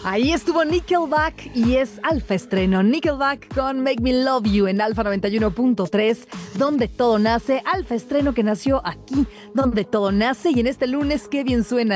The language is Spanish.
Ahí estuvo Nickelback y es Alfa Estreno. Nickelback con Make Me Love You en Alfa 91.3, donde todo nace. Alfa Estreno que nació aquí, donde todo nace. Y en este lunes, qué bien suena